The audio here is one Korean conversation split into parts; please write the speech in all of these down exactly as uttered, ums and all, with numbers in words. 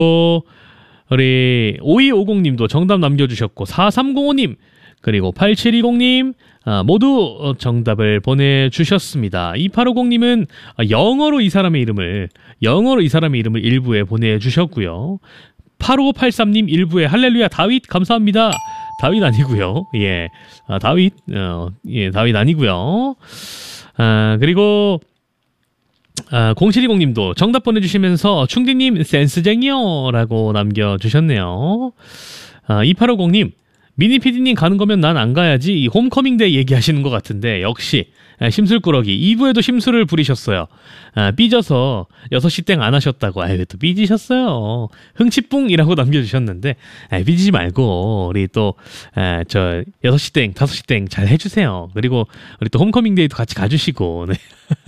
또 우리 오이오공님도 정답 남겨주셨고, 사삼공오님 그리고 팔칠이공님 아, 모두 정답을 보내주셨습니다. 이팔오공님은 영어로 이 사람의 이름을 영어로 이 사람의 이름을 일부에 보내주셨고요. 팔오팔삼님 일부에 할렐루야 다윗 감사합니다. 다윗 아니고요. 예, 아, 다윗 어, 예, 다윗 아니고요. 아, 그리고 아, 공칠이공님도 정답 보내주시면서 충디님 센스쟁이요 라고 남겨주셨네요. 아, 이팔오공님 미니피디님 가는 거면 난 안 가야지, 이 홈커밍데이 얘기하시는 것 같은데 역시 심술꾸러기 이 부에도 심술을 부리셨어요. 아, 삐져서 여섯 시 땡 안 하셨다고. 아이, 왜 또 삐지셨어요. 흥치뿡이라고 남겨주셨는데, 아, 삐지지 말고 우리 또 아, 저 여섯 시 땡 다섯 시 땡 잘 해주세요. 그리고 우리 또 홈커밍데이도 같이 가주시고. 네.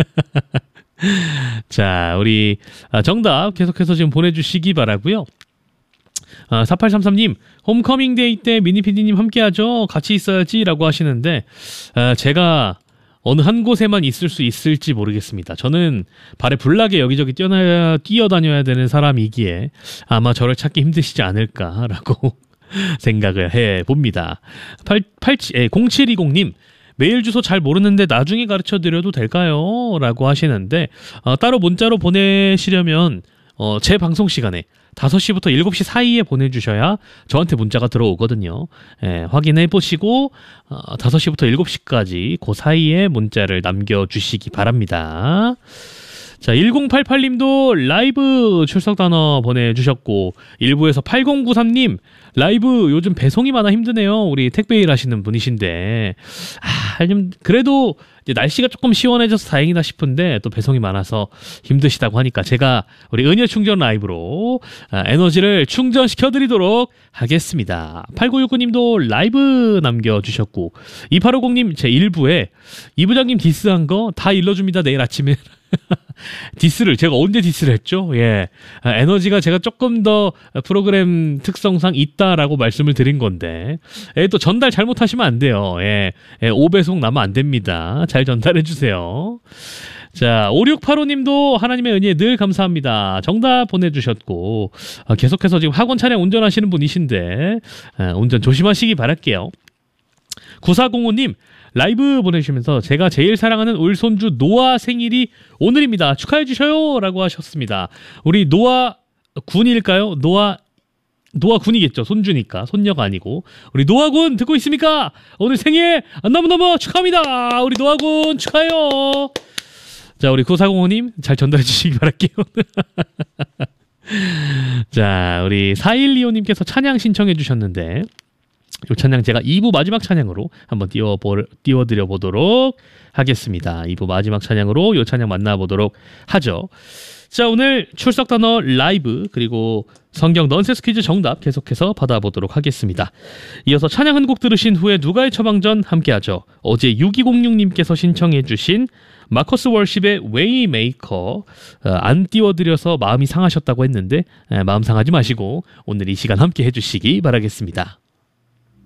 자, 우리 정답 계속해서 지금 보내주시기 바라고요. 아, 사팔삼삼님 홈커밍데이 때 미니피디님 함께하죠. 같이 있어야지 라고 하시는데, 아, 제가 어느 한 곳에만 있을 수 있을지 모르겠습니다. 저는 발에 불나게 여기저기 뛰어나야, 뛰어다녀야 되는 사람이기에 아마 저를 찾기 힘드시지 않을까라고 생각을 해봅니다. 공칠이공님 메일 주소 잘 모르는데 나중에 가르쳐드려도 될까요? 라고 하시는데, 어, 따로 문자로 보내시려면 어, 제 방송 시간에 다섯 시부터 일곱 시 사이에 보내주셔야 저한테 문자가 들어오거든요. 예, 확인해 보시고 어, 다섯 시부터 일곱 시까지 그 사이에 문자를 남겨주시기 바랍니다. 자, 천팔십팔님도 라이브 출석 단어 보내주셨고, 일부에서 팔공구삼님 라이브 요즘 배송이 많아 힘드네요. 우리 택배 일 하시는 분이신데, 아, 좀 그래도 이제 날씨가 조금 시원해져서 다행이다 싶은데 또 배송이 많아서 힘드시다고 하니까 제가 우리 은혜 충전 라이브로 아, 에너지를 충전시켜드리도록 하겠습니다. 팔구육구님도 라이브 남겨주셨고, 이팔오공님 제 일부에 이 부장님 디스한 거 다 일러줍니다. 내일 아침에. 디스를 제가 언제 디스를 했죠? 예, 아, 에너지가 제가 조금 더 프로그램 특성상 있다라고 말씀을 드린 건데, 예, 또 전달 잘못하시면 안 돼요. 예, 예, 오배송 나면 안 됩니다. 잘 전달해 주세요. 자, 오육팔오님도 하나님의 은혜에 늘 감사합니다. 정답 보내주셨고, 아, 계속해서 지금 학원 차량 운전하시는 분이신데 아, 운전 조심하시기 바랄게요. 구사공오님 라이브 보내주시면서 제가 제일 사랑하는 울 손주 노아 생일이 오늘입니다. 축하해 주셔요 라고 하셨습니다. 우리 노아 군일까요? 노아 노아 군이겠죠. 손주니까 손녀가 아니고. 우리 노아 군 듣고 있습니까? 오늘 생일 너무너무 축하합니다. 우리 노아 군 축하해요. 자, 우리 구사공오님 잘 전달해 주시기 바랄게요. 자, 우리 사일이오님께서 찬양 신청해 주셨는데, 이 찬양 제가 이 부 마지막 찬양으로 한번 띄워보, 띄워드려 보도록 하겠습니다. 이 부 마지막 찬양으로 이 찬양 만나보도록 하죠. 자, 오늘 출석 단어 라이브 그리고 성경 넌센스 퀴즈 정답 계속해서 받아보도록 하겠습니다. 이어서 찬양 한 곡 들으신 후에 누가의 처방전 함께하죠. 어제 육이공육님께서 신청해 주신 마커스 월십의 웨이메이커 어, 안 띄워드려서 마음이 상하셨다고 했는데 에, 마음 상하지 마시고 오늘 이 시간 함께 해주시기 바라겠습니다.